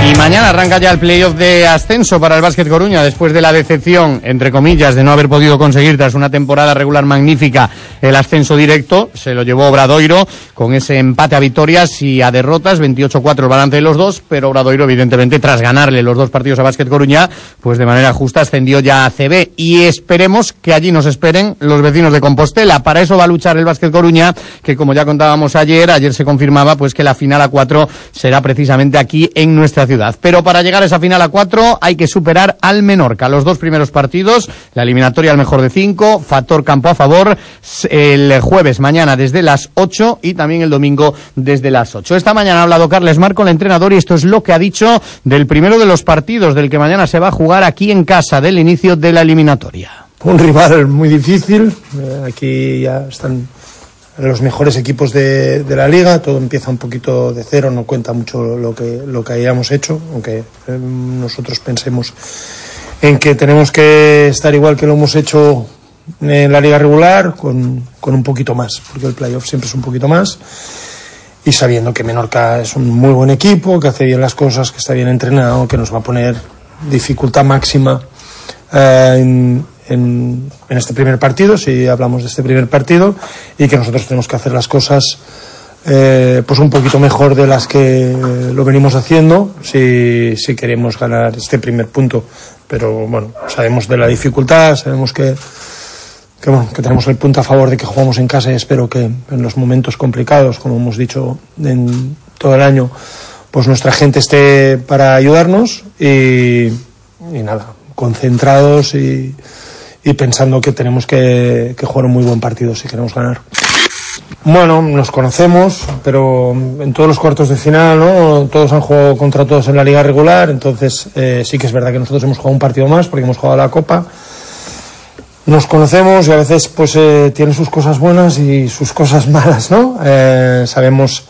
Y mañana arranca ya el playoff de ascenso para el Básquet Coruña, después de la decepción, entre comillas, de no haber podido conseguir tras una temporada regular magnífica el ascenso directo. Se lo llevó Obradoiro con ese empate a victorias y a derrotas, 28-4 el balance de los dos, pero Obradoiro, evidentemente, tras ganarle los dos partidos a Básquet Coruña, pues de manera justa ascendió ya a CB, y esperemos que allí nos esperen los vecinos de Compostela. Para eso va a luchar el Básquet Coruña, que como ya contábamos ayer se confirmaba pues que la final A4 será precisamente aquí en nuestra ciudad. Pero para llegar a esa final A4 hay que superar al Menorca. Los dos primeros partidos, la eliminatoria al mejor de 5, factor campo a favor, el jueves mañana desde las 8 y también el domingo desde las 8. Esta mañana ha hablado Carles Marco, el entrenador, y esto es lo que ha dicho del primero de los partidos, del que mañana se va a jugar aquí en casa, del inicio de la eliminatoria. Un rival muy difícil, aquí ya están los mejores equipos de la liga, todo empieza un poquito de cero, no cuenta mucho lo que hayamos hecho, aunque nosotros pensemos en que tenemos que estar igual que lo hemos hecho en la liga regular, con un poquito más, porque el playoff siempre es un poquito más, y sabiendo que Menorca es un muy buen equipo, que hace bien las cosas, que está bien entrenado, que nos va a poner dificultad máxima en este primer partido, si hablamos de este primer partido, y que nosotros tenemos que hacer las cosas pues un poquito mejor de las que lo venimos haciendo si queremos ganar este primer punto. Pero bueno, sabemos de la dificultad, sabemos que tenemos el punto a favor de que jugamos en casa, y espero que en los momentos complicados, como hemos dicho en todo el año, pues nuestra gente esté para ayudarnos, y nada, concentrados y pensando que tenemos que jugar un muy buen partido si queremos ganar. Bueno, nos conocemos, pero en todos los cuartos de final, ¿no? Todos han jugado contra todos en la liga regular, entonces sí que es verdad que nosotros hemos jugado un partido más porque hemos jugado la Copa. Nos conocemos y a veces pues tiene sus cosas buenas y sus cosas malas, ¿no? Sabemos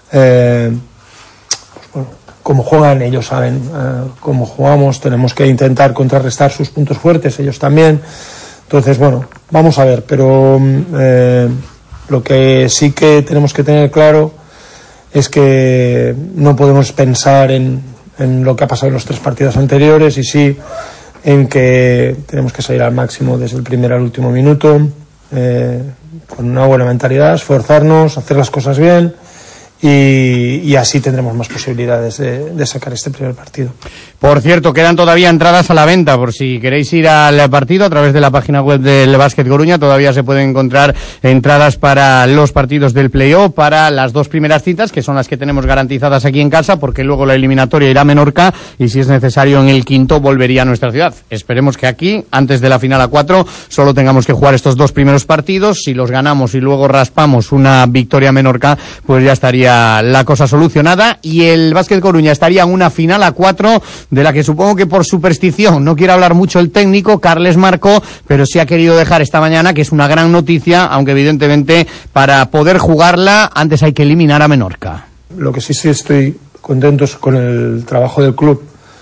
cómo juegan, ellos saben cómo jugamos, tenemos que intentar contrarrestar sus puntos fuertes, ellos también. Entonces, bueno, vamos a ver, pero lo que sí que tenemos que tener claro es que no podemos pensar en lo que ha pasado en los 3 partidos anteriores, y sí en que tenemos que salir al máximo desde el primer al último minuto, con una buena mentalidad, esforzarnos, hacer las cosas bien, y así tendremos más posibilidades de sacar este primer partido. Por cierto, quedan todavía entradas a la venta, por si queréis ir al partido a través de la página web del Básquet Coruña. Todavía se pueden encontrar entradas para los partidos del playoff, para las 2 primeras citas, que son las que tenemos garantizadas aquí en casa, porque luego la eliminatoria irá a Menorca, y si es necesario en el quinto volvería a nuestra ciudad. Esperemos que aquí, antes de la final A4, solo tengamos que jugar estos 2 primeros partidos. Si los ganamos y luego raspamos una victoria a Menorca, pues ya estaría la cosa solucionada, y el Básquet Coruña estaría en una final A4, de la que supongo que por superstición no quiere hablar mucho el técnico Carles Marco, pero sí ha querido dejar esta mañana que es una gran noticia, aunque evidentemente para poder jugarla antes hay que eliminar a Menorca. Lo que sí estoy contento es con el trabajo del club,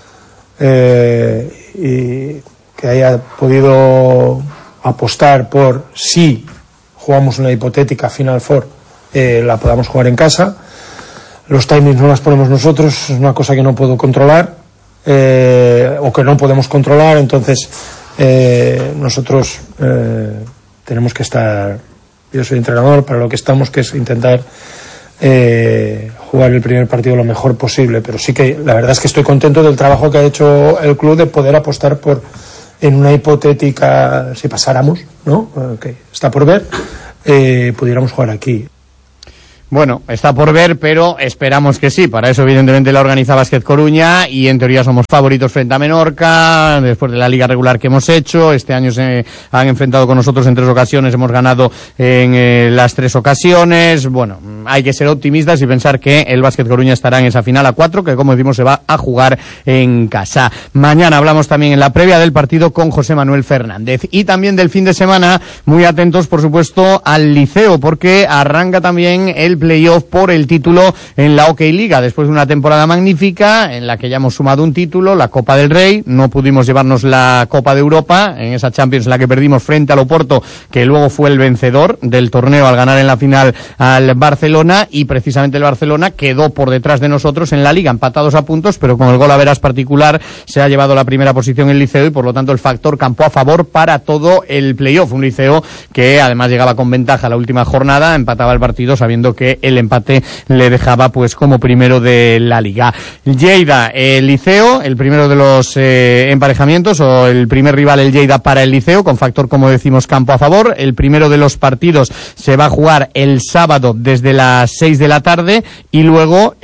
y que haya podido apostar por, si jugamos una hipotética Final Four, la podamos jugar en casa. Los timings no las ponemos nosotros, es una cosa que no puedo controlar, o que no podemos controlar, entonces nosotros tenemos que estar, yo soy entrenador, para lo que estamos, que es intentar jugar el primer partido lo mejor posible, pero sí que la verdad es que estoy contento del trabajo que ha hecho el club de poder apostar por, en una hipotética, si pasáramos, ¿no? Que está por ver, pudiéramos jugar aquí. Bueno, está por ver, pero esperamos que sí. Para eso, evidentemente, la organiza Básquet Coruña, y en teoría somos favoritos frente a Menorca, después de la liga regular que hemos hecho. Este año se han enfrentado con nosotros en 3 ocasiones, hemos ganado en las 3 ocasiones. Bueno, hay que ser optimistas y pensar que el Básquet Coruña estará en esa final A4, que como decimos se va a jugar en casa. Mañana hablamos también en la previa del partido con José Manuel Fernández. Y también del fin de semana, muy atentos, por supuesto, al Liceo, porque arranca también el playoff por el título en la OK Liga, después de una temporada magnífica en la que ya hemos sumado un título, la Copa del Rey. No pudimos llevarnos la Copa de Europa en esa Champions en la que perdimos frente al Oporto, que luego fue el vencedor del torneo al ganar en la final al Barcelona, y precisamente el Barcelona quedó por detrás de nosotros en la Liga, empatados a puntos, pero con el gol a veras particular se ha llevado la primera posición el Liceo, y por lo tanto el factor campo a favor para todo el playoff. Un Liceo que además llegaba con ventaja a la última jornada, empataba el partido sabiendo que el empate le dejaba pues como primero de la Liga. Lleida, el Liceo, el primero de los emparejamientos, o el primer rival el Lleida para el Liceo, con factor, como decimos, campo a favor. El primero de los partidos se va a jugar el sábado desde las 6 de la tarde, y luego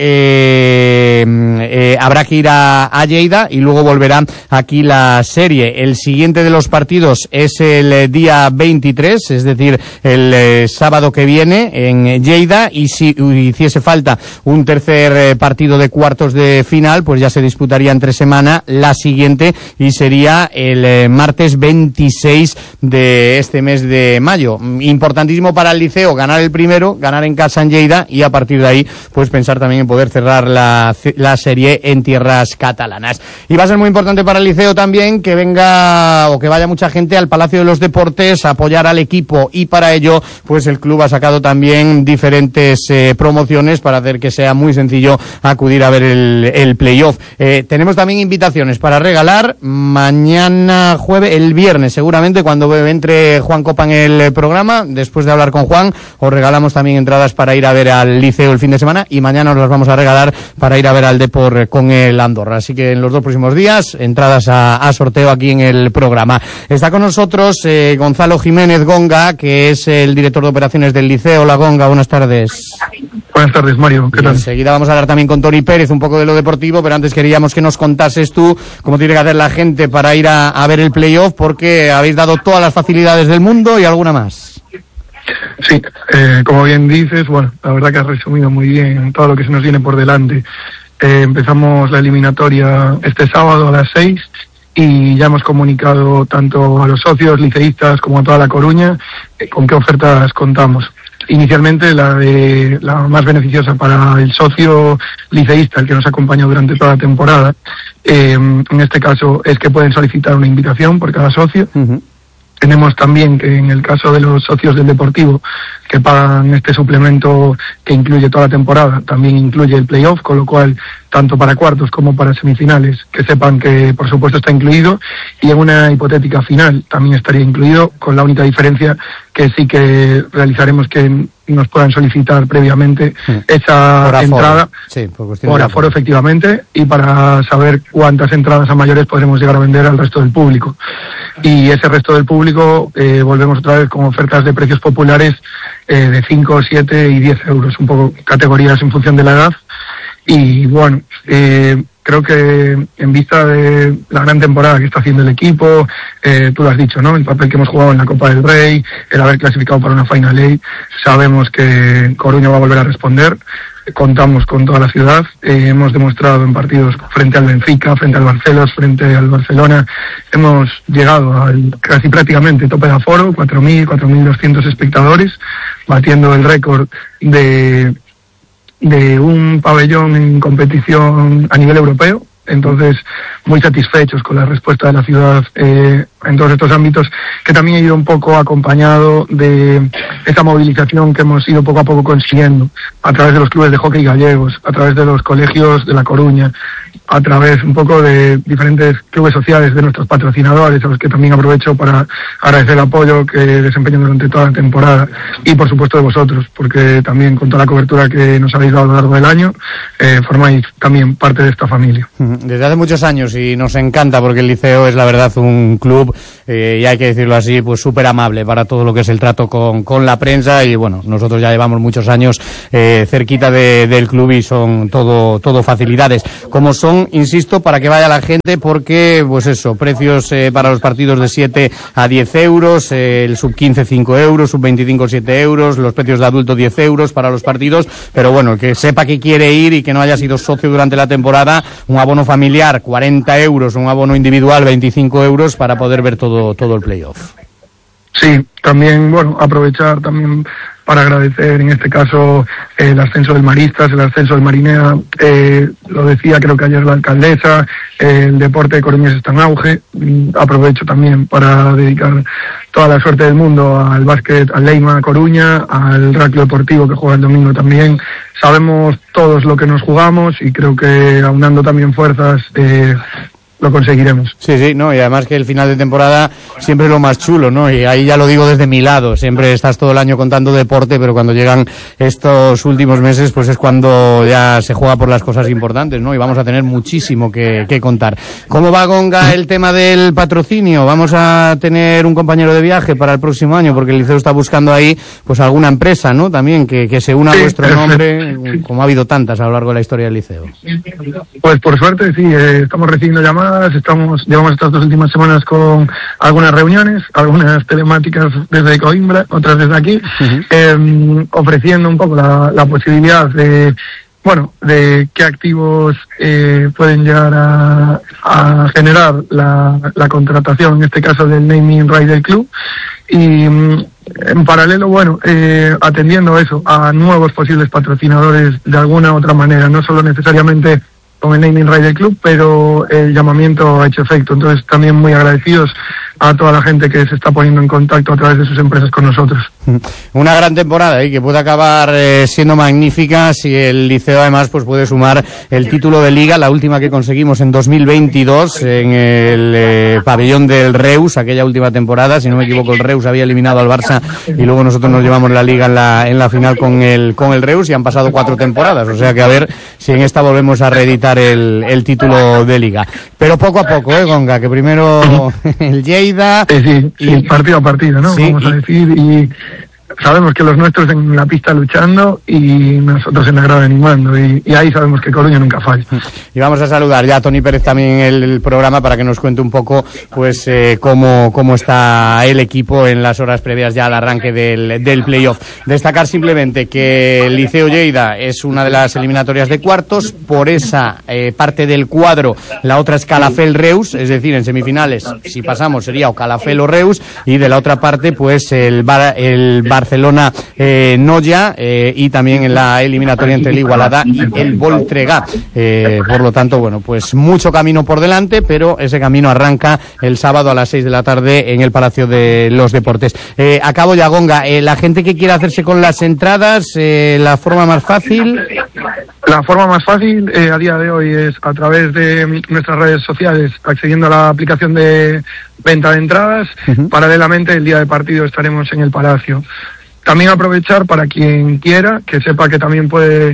habrá que ir a Lleida, y luego volverá aquí la serie. El siguiente de los partidos es el día 23, es decir, el sábado que viene en Lleida, y si hiciese falta un tercer partido de cuartos de final, pues ya se disputaría entre semana la siguiente, y sería el martes 26 de este mes de mayo. Importantísimo para el Liceo ganar el primero, ganar en casa en Lleida, y a partir de ahí pues pensar también en poder cerrar la serie en tierras catalanas. Y va a ser muy importante para el Liceo también que venga o que vaya mucha gente al Palacio de los Deportes a apoyar al equipo, y para ello pues el club ha sacado también diferentes promociones para hacer que sea muy sencillo acudir a ver el playoff. Tenemos también invitaciones para regalar mañana jueves, el viernes seguramente, cuando entre Juan Copa en el programa. Después de hablar con Juan, os regalamos también entradas para ir a ver al Liceo el fin de semana, y mañana os las vamos a regalar para ir a ver al Depor con el Andorra. Así que en los 2 próximos días, entradas a sorteo aquí en el programa. Está con nosotros Gonzalo Jiménez Gonga, que es el director de operaciones del Liceo. Hola, Gonga, buenas tardes. Buenas tardes, Mario, ¿qué tal? Enseguida vamos a hablar también con Tori Pérez un poco de lo deportivo, pero antes queríamos que nos contases tú cómo tiene que hacer la gente para ir a ver el playoff, porque habéis dado todas las facilidades del mundo y alguna más. Sí, como bien dices, bueno, la verdad que has resumido muy bien todo lo que se nos viene por delante. Empezamos la eliminatoria este sábado a las 6, y ya hemos comunicado tanto a los socios liceístas como a toda La Coruña con qué ofertas contamos. Inicialmente la más beneficiosa para el socio liceísta, el que nos acompaña durante toda la temporada, en este caso es que pueden solicitar una invitación por cada socio. Uh-huh. Tenemos también que en el caso de los socios del Deportivo, que pagan este suplemento que incluye toda la temporada, también incluye el playoff, con lo cual tanto para cuartos como para semifinales, que sepan que por supuesto está incluido, y en una hipotética final también estaría incluido, con la única diferencia que sí que realizaremos que nos puedan solicitar previamente esa entrada por aforo, efectivamente, y para saber cuántas entradas a mayores podremos llegar a vender al resto del público. Y ese resto del público volvemos otra vez con ofertas de precios populares de 5, 7 y 10 euros, un poco categorías en función de la edad. Y bueno, creo que en vista de la gran temporada que está haciendo el equipo, tú lo has dicho, ¿no? El papel que hemos jugado en la Copa del Rey, el haber clasificado para una Final Eight, sabemos que Coruña va a volver a responder. Contamos con toda la ciudad, hemos demostrado en partidos frente al Benfica, frente al Barcelos, frente al Barcelona, hemos llegado al casi prácticamente tope de aforo, 4.000, 4.200 espectadores, batiendo el récord de un pabellón en competición a nivel europeo. Entonces, muy satisfechos con la respuesta de la ciudad en todos estos ámbitos, que también ha ido un poco acompañado de esta movilización que hemos ido poco a poco consiguiendo a través de los clubes de hockey gallegos, a través de los colegios de La Coruña, a través un poco de diferentes clubes sociales de nuestros patrocinadores, a los que también aprovecho para agradecer el apoyo que desempeñan durante toda la temporada, y por supuesto de vosotros, porque también con toda la cobertura que nos habéis dado a lo largo del año, formáis también parte de esta familia. Desde hace muchos años, y nos encanta porque el Liceo es la verdad un club, y hay que decirlo así, pues súper amable para todo lo que es el trato con la prensa, y bueno, nosotros ya llevamos muchos años cerquita del club, y son todo facilidades. Como son, insisto, para que vaya la gente, porque pues eso, precios para los partidos de 7 a 10 euros, el sub-15 5 euros, sub-25 7 euros, los precios de adulto 10 euros para los partidos, pero bueno, el que sepa que quiere ir y que no haya sido socio durante la temporada, un abono familiar 40 euros, un abono individual 25 euros para poder ver todo el playoff. Sí, también, bueno, aprovechar también para agradecer en este caso el ascenso del Maristas, el ascenso del Marinea, lo decía creo que ayer la alcaldesa, el deporte de Coruñés está en auge. Aprovecho también para dedicar toda la suerte del mundo al básquet, al Leima Coruña, al Raclo Deportivo que juega el domingo también. Sabemos todos lo que nos jugamos y creo que aunando también fuerzas lo conseguiremos. Sí, no, y además que el final de temporada siempre es lo más chulo, ¿no? Y ahí ya lo digo desde mi lado, siempre estás todo el año contando deporte, pero cuando llegan estos últimos meses, pues es cuando ya se juega por las cosas importantes, ¿no? Y vamos a tener muchísimo que contar. ¿Cómo va, Gonga, el tema del patrocinio? Vamos a tener un compañero de viaje para el próximo año, porque el Liceo está buscando ahí, pues alguna empresa, ¿no? También que se una a vuestro nombre, como ha habido tantas a lo largo de la historia del Liceo. Pues por suerte sí, estamos recibiendo llamadas. Llevamos estas 2 últimas semanas con algunas reuniones, algunas telemáticas desde Coimbra, otras desde aquí, ofreciendo un poco la posibilidad de qué activos pueden llegar a generar la contratación, en este caso del naming right del club, y en paralelo, atendiendo eso a nuevos posibles patrocinadores de alguna u otra manera, no solo necesariamente con el naming right del club, pero el llamamiento ha hecho efecto. Entonces también muy agradecidos a toda la gente que se está poniendo en contacto a través de sus empresas con nosotros. Una gran temporada y que puede acabar siendo magnífica si el Liceo además pues puede sumar el título de Liga, la última que conseguimos en 2022 en el pabellón del Reus, aquella última temporada, si no me equivoco el Reus había eliminado al Barça y luego nosotros nos llevamos la Liga en la final con el Reus y han pasado 4 temporadas, o sea que a ver si en esta volvemos a reeditar el título de Liga. Pero poco a poco, Gonga, que primero el Lleida. Sí, partido a partido, ¿no? Sí, vamos a decir, y sabemos que los nuestros en la pista luchando y nosotros en la grada animando, y ahí sabemos que Coruña nunca falla. Y vamos a saludar ya a Toni Pérez también en el programa para que nos cuente un poco pues cómo está el equipo en las horas previas ya al arranque del playoff. Destacar simplemente que el Liceo Lleida es una de las eliminatorias de cuartos, por esa parte del cuadro la otra es Calafell Reus, es decir, en semifinales si pasamos sería o Calafell o Reus, y de la otra parte pues el Barcelona Noya, y también en la eliminatoria entre el Igualada y el Voltregá. Por lo tanto, pues mucho camino por delante, pero ese camino arranca el sábado a las 6 de la tarde en el Palacio de los Deportes. Acabo ya, Gonga. La gente que quiera hacerse con las entradas, la forma más fácil. La forma más fácil a día de hoy es a través de nuestras redes sociales, accediendo a la aplicación de venta de entradas. Paralelamente, el día de partido estaremos en el Palacio. También aprovechar para quien quiera, que sepa que también puede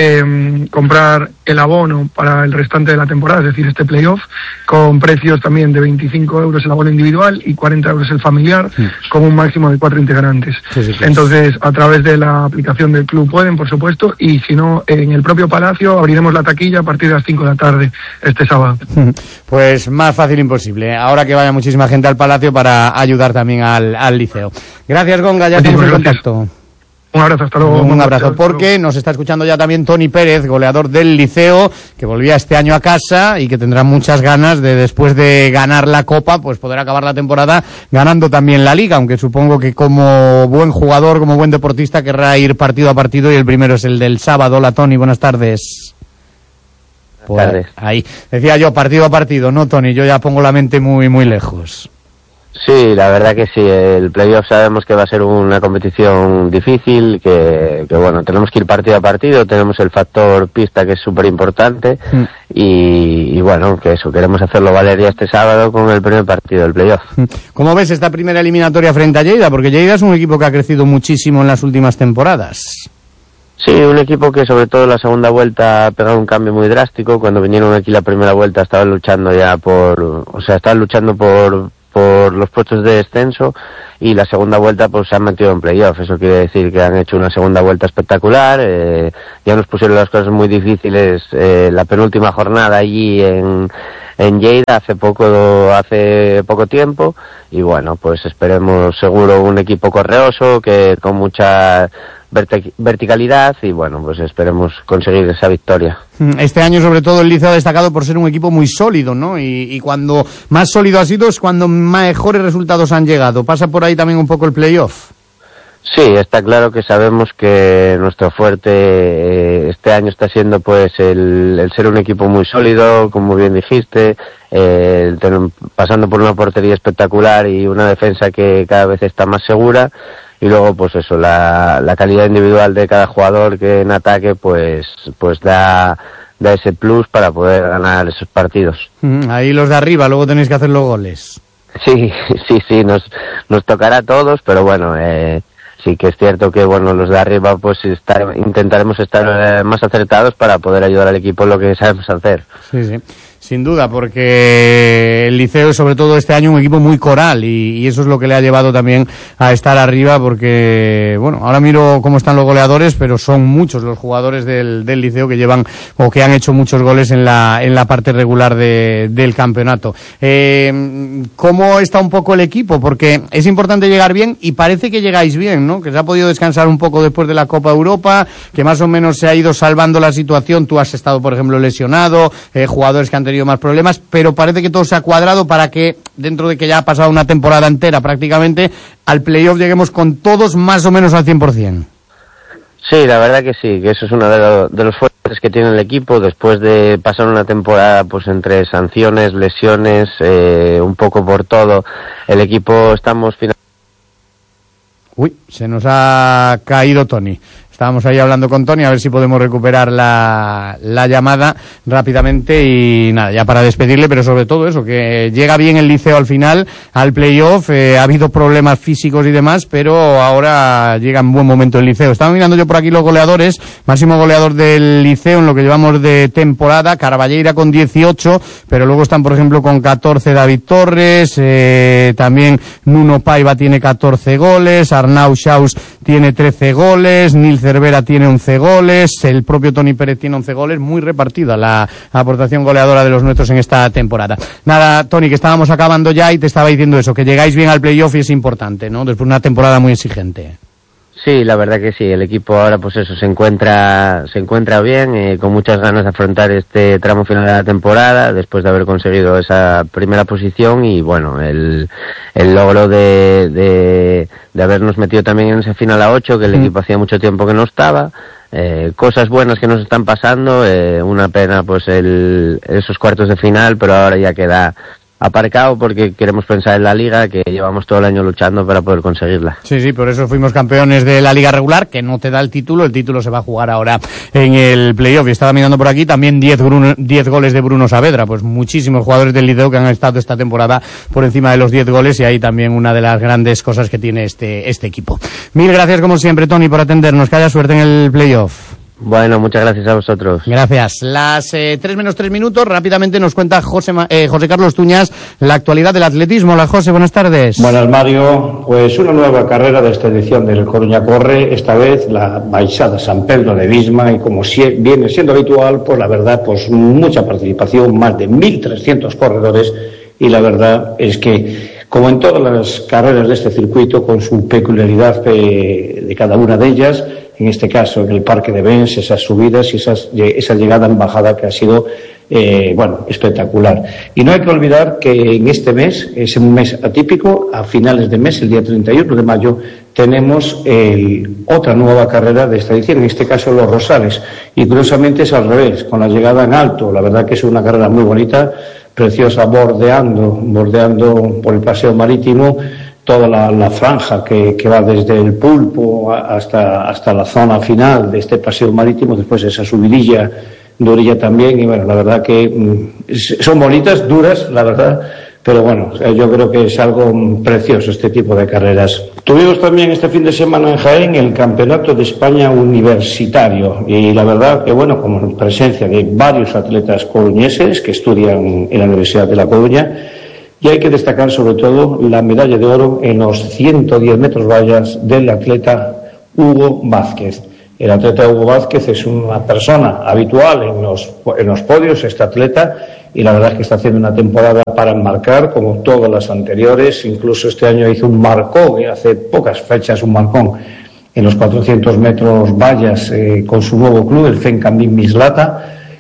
comprar el abono para el restante de la temporada, es decir, este playoff, con precios también de 25 euros el abono individual y 40 euros el familiar, con un máximo de 4 integrantes. Sí. Entonces, a través de la aplicación del club pueden, por supuesto, y si no, en el propio Palacio abriremos la taquilla a partir de las 5 de la tarde este sábado. Pues más fácil imposible. Ahora que vaya muchísima gente al Palacio para ayudar también al Liceo. Gracias, Gonga, ya estamos en contacto. Un abrazo, hasta luego. Un abrazo, porque nos está escuchando ya también Toni Pérez, goleador del Liceo, que volvía este año a casa y que tendrá muchas ganas de, después de ganar la Copa, pues poder acabar la temporada ganando también la Liga, aunque supongo que como buen jugador, como buen deportista, querrá ir partido a partido, y el primero es el del sábado. Hola, Toni, buenas tardes. Buenas tardes. Ahí, decía yo, partido a partido, ¿no, Toni? Yo ya pongo la mente muy, muy lejos. Sí, la verdad que sí, el playoff sabemos que va a ser una competición difícil, que tenemos que ir partido a partido, tenemos el factor pista que es súper importante, y que eso, queremos hacerlo valer ya este sábado con el primer partido del playoff. ¿Cómo ves esta primera eliminatoria frente a Lleida? Porque Lleida es un equipo que ha crecido muchísimo en las últimas temporadas. Sí, un equipo que sobre todo en la segunda vuelta ha pegado un cambio muy drástico. Cuando vinieron aquí la primera vuelta estaban luchando ya por los puestos de descenso, y la segunda vuelta pues se han metido en playoff. Eso quiere decir que han hecho una segunda vuelta espectacular. Ya nos pusieron las cosas muy difíciles la penúltima jornada allí en Lleida hace poco tiempo, y pues esperemos seguro un equipo correoso, que con mucha verticalidad, y pues esperemos conseguir esa victoria. Este año sobre todo el Liceo ha destacado por ser un equipo muy sólido, ¿no? Y cuando más sólido ha sido es cuando mejores resultados han llegado. ¿Pasa por ahí también un poco el playoff? Sí, está claro que sabemos que nuestro fuerte este año está siendo pues el ser un equipo muy sólido, como bien dijiste, pasando por una portería espectacular y una defensa que cada vez está más segura, y luego pues eso, la calidad individual de cada jugador que en ataque pues da ese plus para poder ganar esos partidos. Ahí los de arriba, luego tenéis que hacer los goles. Sí, nos tocará a todos, pero bueno, sí que es cierto que bueno, los de arriba pues intentaremos estar más acertados para poder ayudar al equipo en lo que sabemos hacer. Sí, sin duda, porque el Liceo es sobre todo este año un equipo muy coral y eso es lo que le ha llevado también a estar arriba, porque bueno, ahora miro cómo están los goleadores, pero son muchos los jugadores del Liceo que llevan o que han hecho muchos goles en la parte regular del campeonato. ¿Cómo está un poco el equipo? Porque es importante llegar bien y parece que llegáis bien, ¿no? Que se ha podido descansar un poco después de la Copa Europa, que más o menos se ha ido salvando la situación. Tú has estado, por ejemplo, lesionado, jugadores que han tenido más problemas, pero parece que todo se ha cuadrado para que, dentro de que ya ha pasado una temporada entera prácticamente, al playoff lleguemos con todos más o menos al 100%. Sí, la verdad que sí, que eso es uno de los fuertes que tiene el equipo después de pasar una temporada pues entre sanciones, lesiones, un poco por todo. El equipo estamos Uy, se nos ha caído Tony. Estábamos ahí hablando con Tony, a ver si podemos recuperar la llamada rápidamente y nada, ya para despedirle, pero sobre todo eso, que llega bien el Liceo al final, al playoff, ha habido problemas físicos y demás, pero ahora llega en buen momento el Liceo. Estaba mirando yo por aquí los goleadores, máximo goleador del Liceo en lo que llevamos de temporada, Carballeira con 18, pero luego están, por ejemplo, con 14 David Torres, también Nuno Paiva tiene 14 goles, Arnau Schaus tiene 13 goles, Nil Cervera tiene 11 goles, el propio Toni Pérez tiene 11 goles, muy repartida la aportación goleadora de los nuestros en esta temporada. Nada, Toni, que estábamos acabando ya y te estaba diciendo eso, que llegáis bien al playoff y es importante, ¿no? Después de una temporada muy exigente. Sí, la verdad que sí, el equipo ahora pues eso, se encuentra bien, con muchas ganas de afrontar este tramo final de la temporada, después de haber conseguido esa primera posición y bueno, el logro de habernos metido también en ese final a 8, que el equipo hacía mucho tiempo que no estaba. Cosas buenas que nos están pasando, una pena pues esos cuartos de final, pero ahora ya queda aparcado porque queremos pensar en la Liga, que llevamos todo el año luchando para poder conseguirla. Sí, por eso fuimos campeones de la Liga regular, que no te da el título se va a jugar ahora en el playoff. Y estaba mirando por aquí también 10 goles de Bruno Saavedra, pues muchísimos jugadores del Liceo que han estado esta temporada por encima de los 10 goles y ahí también una de las grandes cosas que tiene este equipo. Mil gracias como siempre, Toni, por atendernos, que haya suerte en el playoff. Bueno, muchas gracias a vosotros. Gracias. Las 3 menos 3 minutos, rápidamente nos cuenta José Carlos Tuñas la actualidad del atletismo. Hola, José, buenas tardes. Buenas, Mario. Pues una nueva carrera de esta edición del Coruña Corre, esta vez la Baixada San Pedro de Visma, y como viene siendo habitual, pues la verdad, pues mucha participación, más de 1.300 corredores, y la verdad es que, como en todas las carreras de este circuito, con su peculiaridad de cada una de ellas, en este caso en el Parque de Bens, esas subidas y esa llegada en bajada que ha sido espectacular. Y no hay que olvidar que en este mes, es un mes atípico, a finales de mes, el día 31 de mayo, tenemos otra nueva carrera de esta edición, en este caso Los Rosales, y curiosamente es al revés, con la llegada en alto. La verdad que es una carrera muy bonita, preciosa, bordeando por el paseo marítimo toda la franja que va desde el Pulpo hasta la zona final de este paseo marítimo, después esa subidilla de orilla también, y bueno, la verdad que son bonitas, duras, la verdad, pero bueno, yo creo que es algo precioso este tipo de carreras. Tuvimos también este fin de semana en Jaén el Campeonato de España Universitario, y la verdad que bueno, como presencia de varios atletas coruñeses que estudian en la Universidad de La Coruña, y hay que destacar sobre todo la medalla de oro en los 110 metros vallas del atleta Hugo Vázquez. El atleta Hugo Vázquez es una persona habitual en los podios, este atleta, y la verdad es que está haciendo una temporada para enmarcar, como todas las anteriores. Incluso este año hizo un marcón, hace pocas fechas un marcón, en los 400 metros vallas con su nuevo club, el Fencamín Mislata.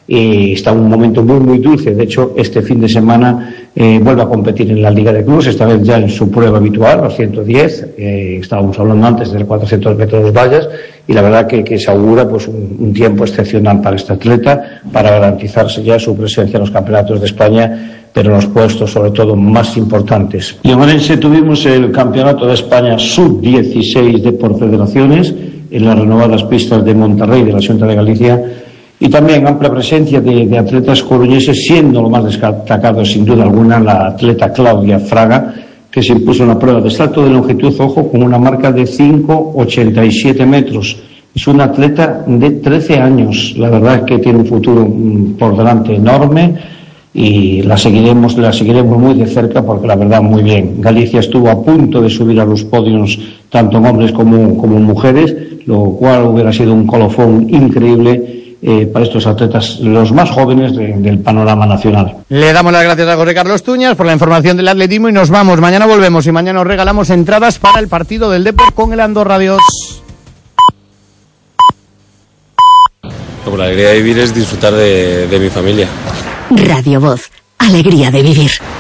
está en un momento muy muy dulce. De hecho, este fin de semana vuelve a competir en la Liga de Clubes, esta vez ya en su prueba habitual, los 110. Estábamos hablando antes de 400 metros vallas, y la verdad que se augura pues un tiempo excepcional para este atleta, para garantizarse ya su presencia en los campeonatos de España, pero en los puestos sobre todo más importantes. Y en Orense tuvimos el Campeonato de España Sub-16 de por federaciones en las renovadas pistas de Monterrey de la Xunta de Galicia, y también amplia presencia de atletas coruñeses, siendo lo más destacado sin duda alguna la atleta Claudia Fraga, que se impuso en la prueba de salto de longitud, ojo, con una marca de 5,87 metros. Es una atleta de 13 años, la verdad que tiene un futuro por delante enorme, y la seguiremos muy de cerca, porque la verdad muy bien. Galicia estuvo a punto de subir a los podios tanto en hombres como mujeres, lo cual hubiera sido un colofón increíble para estos atletas, los más jóvenes del panorama nacional. Le damos las gracias a José Carlos Tuñas por la información del atletismo y nos vamos. Mañana volvemos y mañana os regalamos entradas para el partido del Depor con el Andorra. Adiós. La alegría de vivir es disfrutar de mi familia. Radio Voz, alegría de vivir.